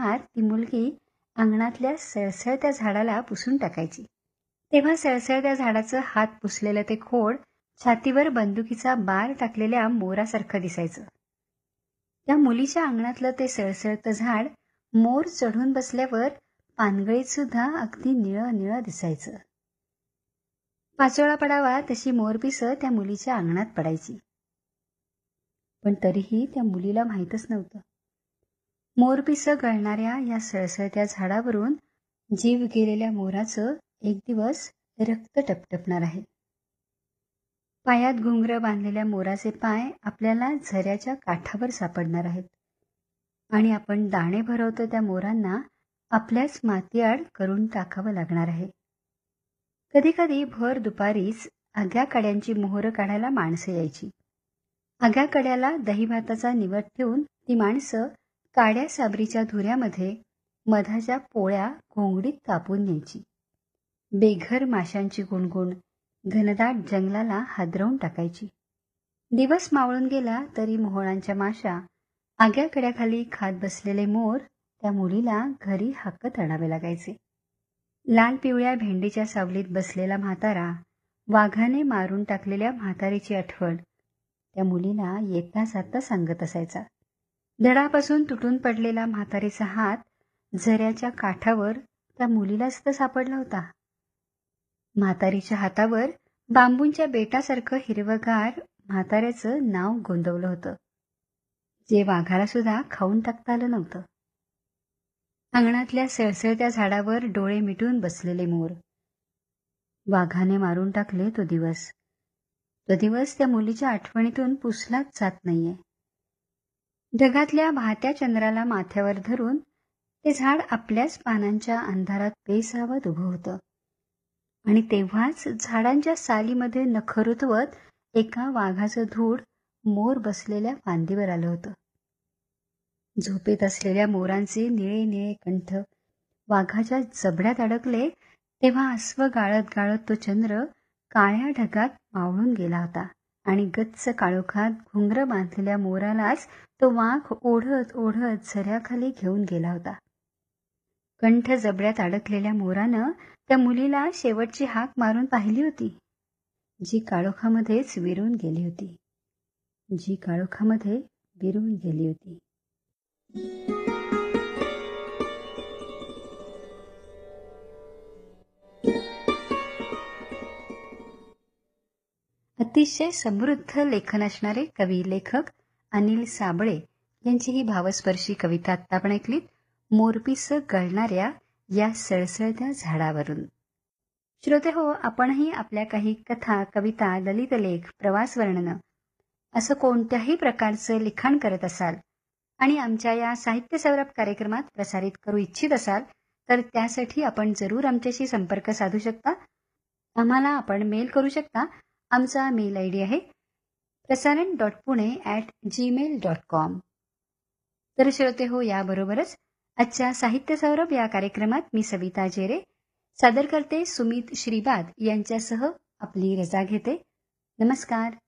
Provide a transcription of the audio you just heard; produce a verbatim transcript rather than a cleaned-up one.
तेव्हा ती मुलगी अंगणातल्या सळसळत्या झाडाला पुसून टाकायची. तेव्हा सळसळत्या झाडाचं हात पुसलेलं ते खोड छातीवर बंदुकीचा बार टाकलेल्या मोरासारखं दिसायचं. त्या मुलीच्या अंगणातलं ते सळसळतं झाड मोर चढून बसल्यावर पानगळीत सुद्धा अगदी निळं निळं दिसायचं. पाचोळा पडावा तशी मोरपिसं त्या मुलीच्या अंगणात पडायची. पण तरीही त्या मुलीला माहीतच नव्हतं, मोरपिसं गळणाऱ्या या सळसळत्या झाडावरून जीव गेलेल्या मोराचं एक दिवस रक्त टपटपणार आहे. पायात घुंगरं बांधलेल्या मोराचे पाय आपल्याला झऱ्याच्या काठावर सापडणार आहेत आणि आपण दाणे भरवतो त्या मोरांना आपल्याच मातीआड करून टाकावं लागणार आहे. कधीकधी भर दुपारीच आग्या कड्यांची मोहरं काढायला माणसं यायची. आग्या कड्याला दहीभाताचा निवड ठेवून ती माणसं काड्या साबरीच्या धुऱ्यामध्ये मधाच्या पोळ्या घोंगडीत कापून न्यायची. बेघर माशांची गुणगुण घनदाट जंगलाला हादरवून टाकायची. दिवस मावळून गेला तरी मोहळांच्या माशा, आग्या कड्याखाली खात बसलेले मोर त्या मुलीला घरी हाकत आणावे लागायचे. लाल पिवळ्या भेंडीच्या सावलीत बसलेला म्हातारा, वाघाने मारून टाकलेल्या म्हातारीची आठवण त्या मुलीला येता जाता सांगत असायचा. धडापासून तुटून पडलेला म्हातारीचा हात झऱ्याच्या काठावर त्या मुलीलाच तर सापडला होता. म्हातारीच्या हातावर बांबूंच्या बेटासारखं हिरवगार म्हाताऱ्याचं नाव गोंदवलं होतं, जे वाघाला सुद्धा खाऊन टाकता आलं नव्हतं. अंगणातल्या सळसळत्या झाडावर डोळे मिटून बसलेले मोर. वाघाने मारून टाकले तो दिवस. तो दिवस त्या मुलीच्या आठवणीतून पुसलाच जात नाहीये. ढगातल्या वाहत्या चंद्राला माथ्यावर धरून ते झाड आपल्याच पानांच्या अंधारात बेसावत उभं होतं आणि तेव्हाच झाडांच्या सालीमध्ये नखं रुतवत एका वाघाचं धूड मोर बसलेल्या फांदीवर आलं होतं. झोपेत असलेल्या मोरांचे निळे निळे कंठ वाघाच्या जबड्यात अडकले तेव्हा अस्व गाळत गाळत तो चंद्र काळ्या ढगात मावळून गेला होता आणि गच्च काळोखात घुंगरं बांधलेल्या मोरालाच तो वाघ ओढत ओढत झऱ्याखाली घेऊन गेला होता. कंठ जबड्यात अडकलेल्या मोरानं त्या मुलीला शेवटची हाक मारून पाहिली होती, जी काळोखामध्येच विरून गेली होती, जी काळोखामध्ये विरून गेली होती. अतिशय समृद्ध लेखन असणारे कवी लेखक अनिल साबळे यांची ही भावस्पर्शी कविता आत्ता आपण ऐकलीत, मोरपिसं गळणाऱ्या या सळसळत्या झाडावरून. श्रोते हो, आपणही आपल्या काही कथा, कविता, ललितलेख, प्रवास वर्णनं असं कोणत्याही प्रकारचं लिखाण करत असाल आणि आमच्या या साहित्य सौरभ कार्यक्रमात प्रसारित करू इच्छित असाल तर त्यासाठी आपण जरूर आमच्याशी संपर्क साधू शकता. आम्हाला आपण मेल करू शकता. आमचा मेल आय डी आहे प्रसारण dot Pune at Gmail dot com. तर श्रोते हो, याबरोबरच आजच्या साहित्य सौरभ या कार्यक्रमात मी सविता जेरे सादर करते सुमित श्रीबाद यांच्यासह आपली रजा घेते. नमस्कार.